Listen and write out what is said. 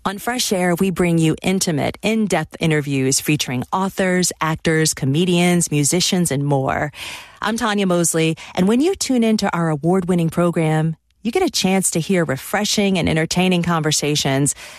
On Fresh Air, we bring you intimate, in-depth interviews featuring authors, actors, comedians, musicians, and more. I'm Tanya Mosley, and when you tune into our award-winning program, you get a chance to hear refreshing and entertaining conversations